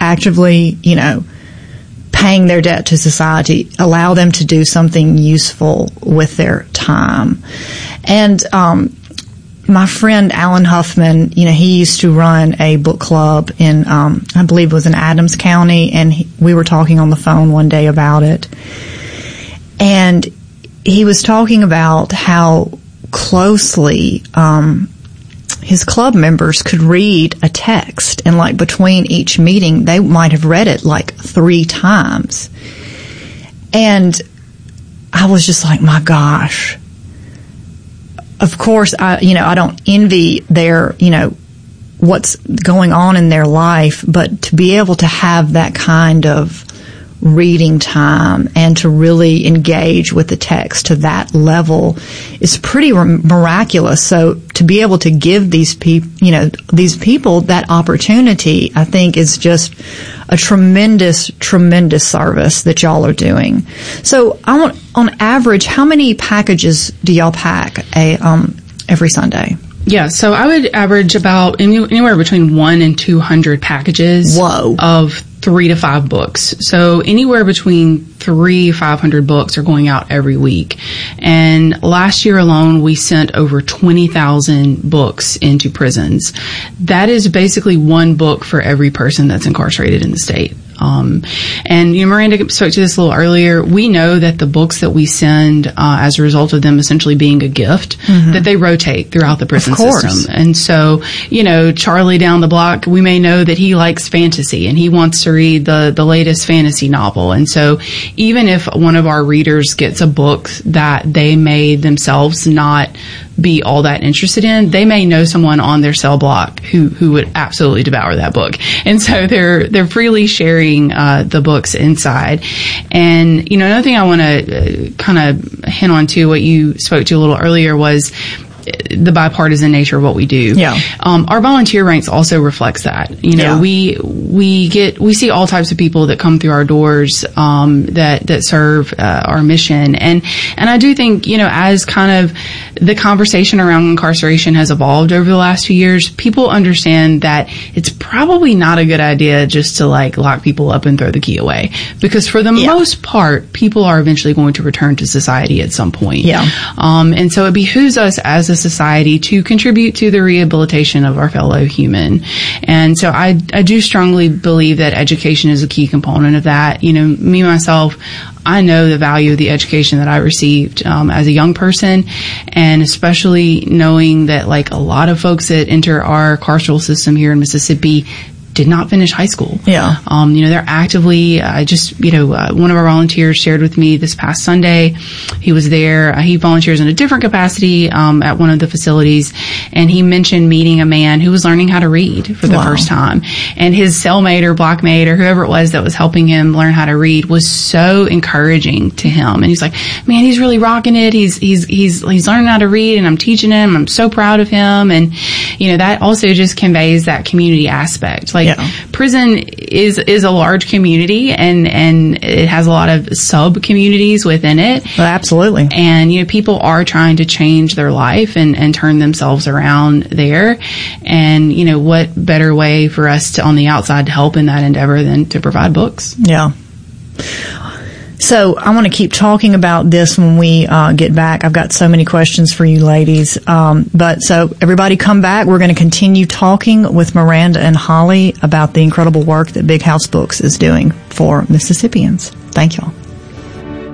actively, paying their debt to society, allow them to do something useful with their time. And my friend Alan Huffman, he used to run a book club in, I believe it was in Adams County, and we were talking on the phone one day about it. And he was talking about how closely his club members could read a text, and like between each meeting they might have read it like 3 times. And I was just like, my gosh. Of course, I don't envy their, what's going on in their life, but to be able to have that kind of reading time and to really engage with the text to that level is pretty miraculous. So to be able to give these people that opportunity, I think is just a tremendous, tremendous service that y'all are doing. So on average, how many packages do y'all pack every Sunday? Yeah, so I would average about anywhere between 100 and 200 packages. Whoa. Of 3 to 5 books. So anywhere between 500 books are going out every week. And last year alone, we sent over 20,000 books into prisons. That is basically 1 book for every person that's incarcerated in the state. And Miranda spoke to this a little earlier. We know that the books that we send, as a result of them essentially being a gift, that they rotate throughout the prison system. And so, Charlie down the block, we may know that he likes fantasy and he wants to read the latest fantasy novel. And so even if one of our readers gets a book that they may themselves not be all that interested in, they may know someone on their cell block who would absolutely devour that book. And so they're freely sharing the books inside. And another thing I want to kind of hint on to what you spoke to a little earlier was the bipartisan nature of what we do. Yeah. Our volunteer ranks also reflects that. We see all types of people that come through our doors, that serve, our mission. And I do think, as kind of the conversation around incarceration has evolved over the last few years, people understand that it's probably not a good idea just to lock people up and throw the key away. Because for the most part, people are eventually going to return to society at some point. Yeah. And so it behooves us as a society to contribute to the rehabilitation of our fellow human. And so I do strongly believe that education is a key component of that. Me, myself, I know the value of the education that I received as a young person, and especially knowing that a lot of folks that enter our carceral system here in Mississippi did not finish high school. Yeah. They're actively, one of our volunteers shared with me this past Sunday. He was there. He volunteers in a different capacity, at one of the facilities. And he mentioned meeting a man who was learning how to read for the first time. And his cellmate or blockmate or whoever it was that was helping him learn how to read was so encouraging to him. And he's like, man, he's really rocking it. He's learning how to read, and I'm teaching him. I'm so proud of him. And, that also just conveys that community aspect. Prison is a large community, and it has a lot of sub-communities within it. Well, absolutely. And, people are trying to change their life and turn themselves around there. And, what better way for us on the outside to help in that endeavor than to provide books? Yeah. So I want to keep talking about this when we get back. I've got so many questions for you ladies. But so everybody come back. We're going to continue talking with Miranda and Holly about the incredible work that Big House Books is doing for Mississippians. Thank y'all.